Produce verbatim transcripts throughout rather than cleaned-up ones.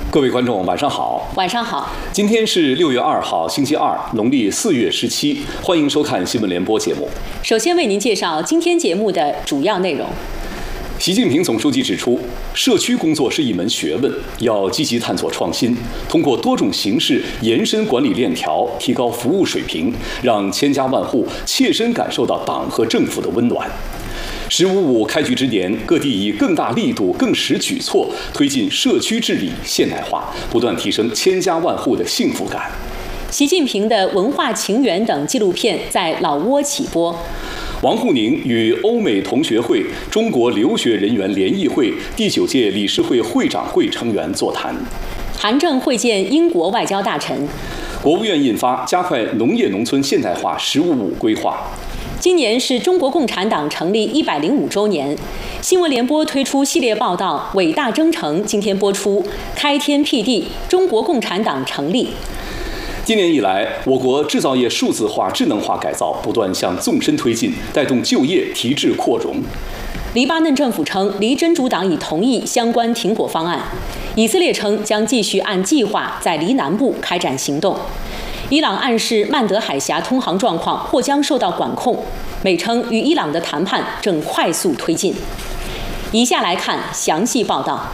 各位观众，晚上好。 晚上好。 今天是六月二号，星期二，农历四月十七。欢迎收看新闻联播节目。 首先为您介绍今天节目的主要内容。 习近平总书记指出，社区工作是一门学问，要积极探索创新，通过多种形式延伸管理链条，提高服务水平，让千家万户切身感受到党和政府的温暖。十五五开局之年，各地以更大力度、更实举措推进社区治理现代化，不断提升千家万户的幸福感。 习近平的文化情缘等纪录片在老挝起播。 王沪宁与欧美同学会中国留学人员联谊会第九届理事会会长会成员座谈。 韩正会见英国外交大臣。 国务院印发加快农业农村现代化“十五五”规划。 今年是中国共产党成立一百零五周年，新闻联播推出系列报道《伟大征程》，今天播出。开天辟地，中国共产党成立。 今年以来，我国制造业数字化、智能化改造不断向纵深推进，带动就业提质扩容。 黎巴嫩政府称，黎真主党已同意相关停火方案。以色列称将继续按计划在黎南部开展行动。伊朗暗示曼德海峡通航状况或将受到管控，美称与伊朗的谈判正快速推进。以下来看详细报道。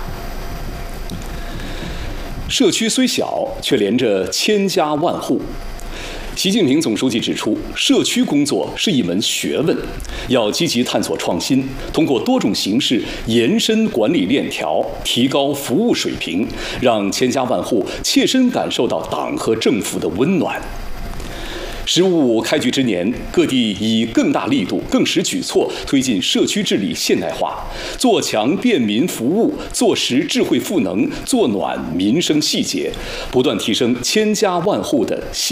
社区虽小，却连着千家万户。习近平总书记指出，社区工作是一门学问，要积极探索创新，通过多种形式延伸管理链条，提高服务水平，让千家万户切身感受到党和政府的温暖。十五五开局之年，各地以更大力度、更实举措推进社区治理现代化，做强便民服务，做实智慧赋能，做暖民生细节，不断提升千家万户的幸